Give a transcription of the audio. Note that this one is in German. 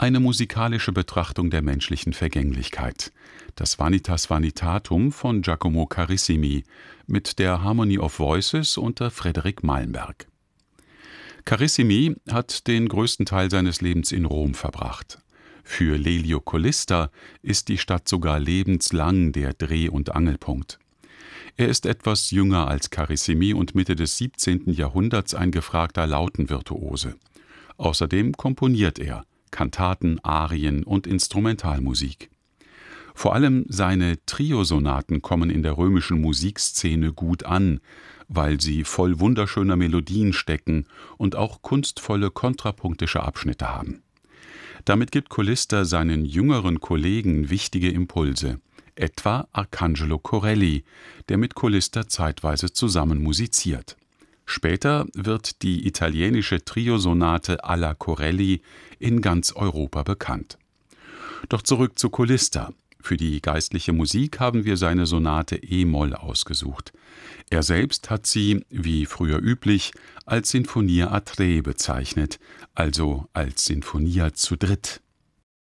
Eine musikalische Betrachtung der menschlichen Vergänglichkeit. Das Vanitas Vanitatum von Giacomo Carissimi mit der Harmony of Voices unter Frederik Malenberg. Carissimi hat den größten Teil seines Lebens in Rom verbracht. Für Lelio Colista ist die Stadt sogar lebenslang der Dreh- und Angelpunkt. Er ist etwas jünger als Carissimi und Mitte des 17. Jahrhunderts ein gefragter Lautenvirtuose. Außerdem komponiert er Kantaten, Arien und Instrumentalmusik. Vor allem seine Triosonaten kommen in der römischen Musikszene gut an, weil sie voll wunderschöner Melodien stecken und auch kunstvolle kontrapunktische Abschnitte haben. Damit gibt Colista seinen jüngeren Kollegen wichtige Impulse, etwa Arcangelo Corelli, der mit Colista zeitweise zusammen musiziert. Später wird die italienische Triosonate alla Corelli in ganz Europa bekannt. Doch zurück zu Colista. Für die geistliche Musik haben wir seine Sonate e-Moll ausgesucht. Er selbst hat sie, wie früher üblich, als Sinfonia a tre bezeichnet, also als Sinfonia zu dritt.